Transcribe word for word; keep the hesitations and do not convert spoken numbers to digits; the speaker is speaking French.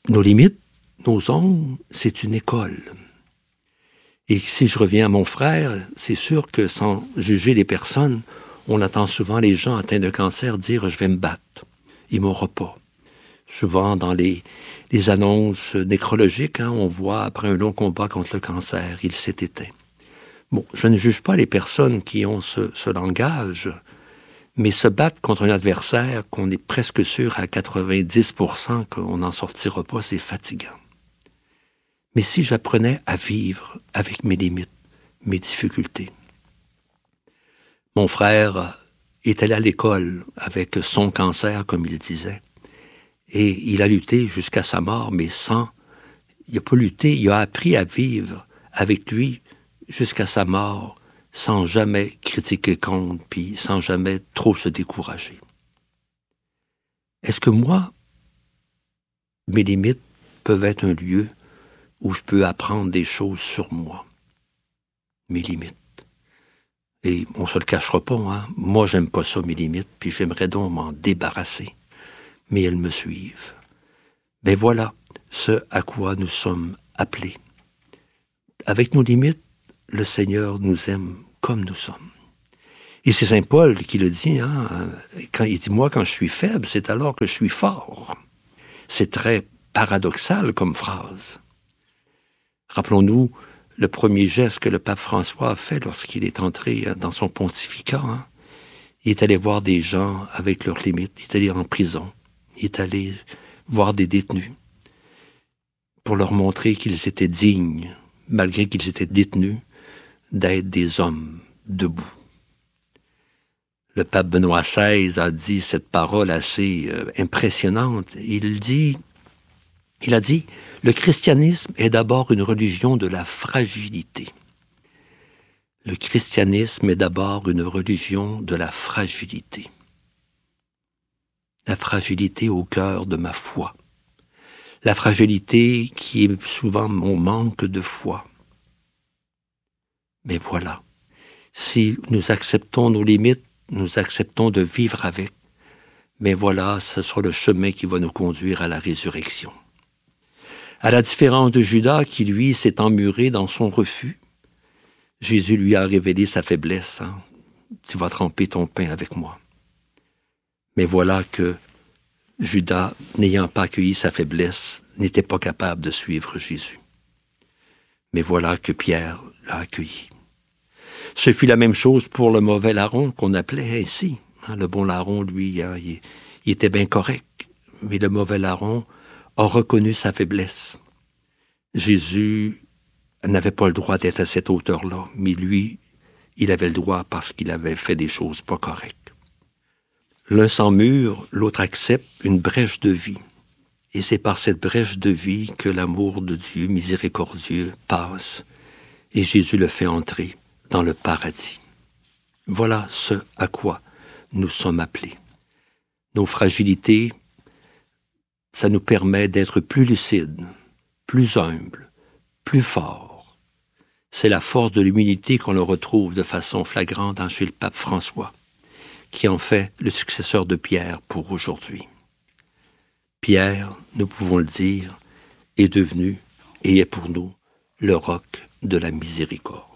nos limites, nos ombres, c'est une école. Et si je reviens à mon frère, c'est sûr que sans juger les personnes, on entend souvent les gens atteints de cancer dire « je vais me battre, il ne mourra pas ». Souvent, dans les, les annonces nécrologiques, hein, on voit après un long combat contre le cancer, il s'est éteint. Bon, je ne juge pas les personnes qui ont ce, ce langage, mais se battre contre un adversaire qu'on est presque sûr à quatre-vingt-dix pour cent qu'on n'en sortira pas, c'est fatigant. Mais si j'apprenais à vivre avec mes limites, mes difficultés. Mon frère est allé à l'école avec son cancer, comme il disait, et il a lutté jusqu'à sa mort, mais sans... Il n'a pas lutté, il a appris à vivre avec lui jusqu'à sa mort, sans jamais critiquer contre, puis sans jamais trop se décourager. Est-ce que moi, mes limites peuvent être un lieu où je peux apprendre des choses sur moi? Mes limites. Et on se le cachera pas, hein? Moi, j'aime pas ça, mes limites, puis j'aimerais donc m'en débarrasser. Mais elles me suivent. Ben voilà ce à quoi nous sommes appelés. Avec nos limites, le Seigneur nous aime comme nous sommes. Et c'est Saint Paul qui le dit, hein, quand il dit « Moi, quand je suis faible, c'est alors que je suis fort ». C'est très paradoxal comme phrase. Rappelons-nous le premier geste que le pape François a fait lorsqu'il est entré dans son pontificat. Hein. Il est allé voir des gens avec leurs limites. Il est allé en prison. Il est allé voir des détenus pour leur montrer qu'ils étaient dignes, malgré qu'ils étaient détenus, d'être des hommes debout. Le pape Benoît seize a dit cette parole assez euh, impressionnante. Il dit, il a dit, le christianisme est d'abord une religion de la fragilité. Le christianisme est d'abord une religion de la fragilité. La fragilité au cœur de ma foi. La fragilité qui est souvent mon manque de foi. Mais voilà, si nous acceptons nos limites, nous acceptons de vivre avec, mais voilà, ce sera le chemin qui va nous conduire à la résurrection. À la différence de Judas qui, lui, s'est emmuré dans son refus, Jésus lui a révélé sa faiblesse. Hein? Tu vas tremper ton pain avec moi. Mais voilà que Judas, n'ayant pas accueilli sa faiblesse, n'était pas capable de suivre Jésus. Mais voilà que Pierre l'a accueilli. Ce fut la même chose pour le mauvais larron qu'on appelait ainsi. Hein, le bon larron, lui, hein, il, il était bien correct, mais le mauvais larron a reconnu sa faiblesse. Jésus n'avait pas le droit d'être à cette hauteur-là, mais lui, il avait le droit parce qu'il avait fait des choses pas correctes. L'un s'emmure, l'autre accepte une brèche de vie. Et c'est par cette brèche de vie que l'amour de Dieu miséricordieux passe, et Jésus le fait entrer dans le paradis. Voilà ce à quoi nous sommes appelés. Nos fragilités, ça nous permet d'être plus lucides, plus humbles, plus forts. C'est la force de l'humilité qu'on le retrouve de façon flagrante chez le pape François, qui en fait le successeur de Pierre pour aujourd'hui. Pierre, nous pouvons le dire, est devenu et est pour nous le roc de la miséricorde.